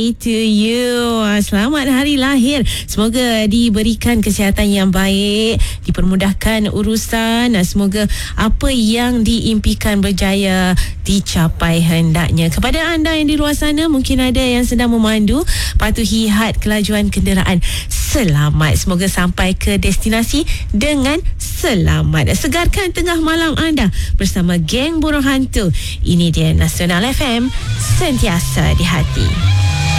To you. Selamat hari lahir. Semoga diberikan kesihatan yang baik, dipermudahkan urusan. Semoga apa yang diimpikan berjaya dicapai hendaknya. Kepada anda yang di luar sana, mungkin ada yang sedang memandu, patuhi had kelajuan kenderaan. Selamat. Semoga sampai ke destinasi dengan selamat. Segarkan tengah malam anda bersama geng burung hantu. Ini dia Nasional FM, sentiasa di hati.